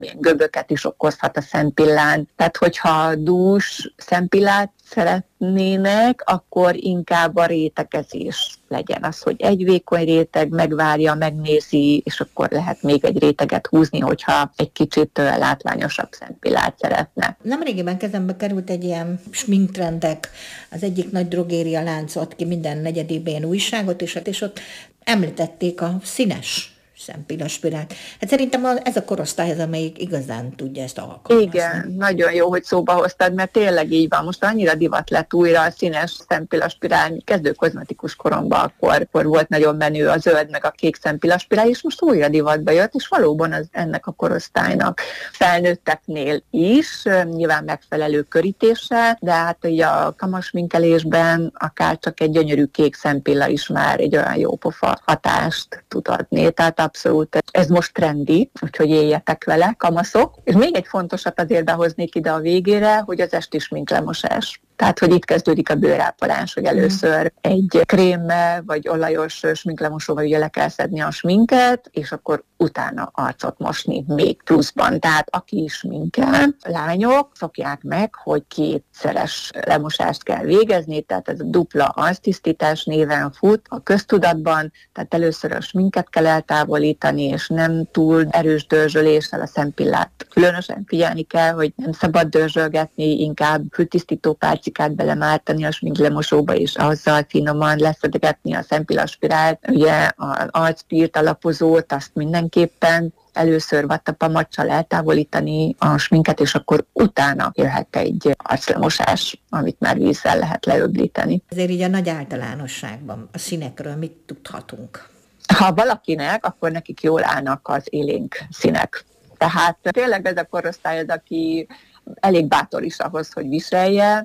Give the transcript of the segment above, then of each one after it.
milyen gömböket is okozhat a szempillán. Tehát, hogyha dús szempillát szeretnének, akkor inkább a rétegezés legyen az, hogy egy vékony réteg megvárja, megnézi, és akkor lehet még egy réteget húzni, hogyha egy kicsit látványosabb szempillát szeretne. Nemrégiben kezembe került egy ilyen sminktrendek, az egyik nagy drogéria lánc ad ki minden negyedében újságot, és ott említették a színes szempillaspirált. Hát szerintem ez a korosztály az, amelyik igazán tudja ezt alkalmazni. Igen, nagyon jó, hogy szóba hoztad, mert tényleg így van. Most annyira divat lett újra a színes szempillaspirál, kezdő kozmetikus koromban, akkor volt nagyon menő a zöld meg a kék szempillaspirál, és most újra divatba jött, és valóban az ennek a korosztálynak felnőtteknél is, nyilván megfelelő körítéssel, de hát ugye a kamasminkelésben akár csak egy gyönyörű kék szempilla is már egy olyan jó pofa hatást tud adni. Tehát abszolút ez most trendi, úgyhogy éljetek vele, kamaszok. És még egy fontosat azért behoznék ide a végére, hogy az esti sminklemosás. Tehát, hogy itt kezdődik a bőrápolás, hogy először egy krémmel vagy olajos sminklemosóval ugye le kell szedni a sminket, és akkor utána arcot mosni még pluszban. Tehát aki is sminkel, lányok szokják meg, hogy kétszeres lemosást kell végezni, tehát ez a dupla arctisztítás néven fut a köztudatban, tehát először a sminket kell eltávolítani, és nem túl erős dörzsöléssel a szempillát. Különösen figyelni kell, hogy nem szabad dörzsölgetni, inkább fültisztító pálcikát belemártani a sminklemosóba, és azzal finoman leszedegetni a szempillaspirált. Ugye az arcpírt alapozót, azt mindenképpen először vattapamacsal eltávolítani a sminket, és akkor utána jöhet egy arclemosás, amit már vízzel lehet leöblíteni. Ezért így a nagy általánosságban a színekről mit tudhatunk? Ha valakinek, akkor nekik jól állnak az élénk színek. Tehát tényleg ez a korosztály az, aki elég bátor is ahhoz, hogy viselje,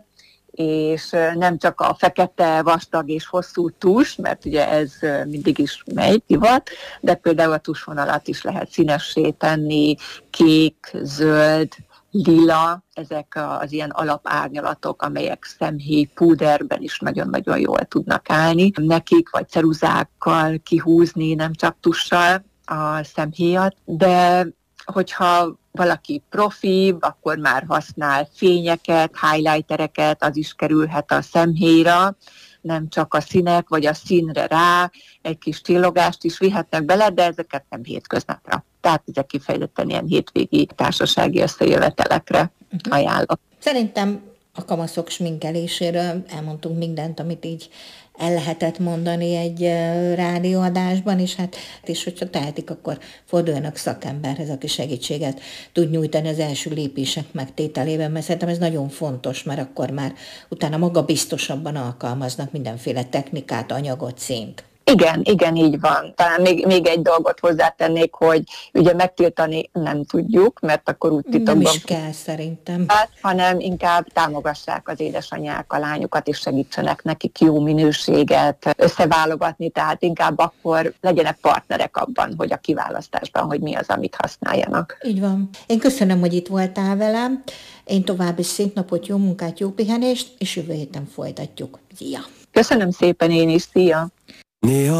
és nem csak a fekete, vastag és hosszú tus, mert ugye ez mindig is megy, divat, de például a tusvonalat is lehet színessé tenni, kék, zöld, lila, ezek az ilyen alapárnyalatok, amelyek szemhéj púderben is nagyon-nagyon jól tudnak állni. Nekik vagy ceruzákkal kihúzni, nem csak tussal a szemhéjat, de hogyha valaki profi, akkor már használ fényeket, highlightereket, az is kerülhet a szemhéjra, nem csak a színek, vagy a színre rá, egy kis csillogást is vihetnek bele, de ezeket nem hétköznapra. Tehát ezek kifejezetten ilyen hétvégi társasági összejövetelekre ajánlok. Szerintem a kamaszok sminkeléséről elmondtunk mindent, amit így el lehetett mondani egy rádióadásban, és hogyha tehetik, akkor forduljanak szakemberhez, aki segítséget tud nyújtani az első lépések megtételében, mert szerintem ez nagyon fontos, mert akkor már utána magabiztosabban alkalmaznak mindenféle technikát, anyagot, színt. Igen, így van. Talán még egy dolgot hozzátennék, hogy ugye megtiltani nem tudjuk, mert akkor úgy titokban... Nem is kell szerintem. Hanem inkább támogassák az édesanyák a lányokat, és segítsenek nekik jó minőséget összeválogatni, tehát inkább akkor legyenek partnerek abban, hogy a kiválasztásban, hogy mi az, amit használjanak. Így van. Én köszönöm, hogy itt voltál velem. Én további szép napot, jó munkát, jó pihenést, és jövő héten folytatjuk. Szia! Köszönöm szépen én is, szia!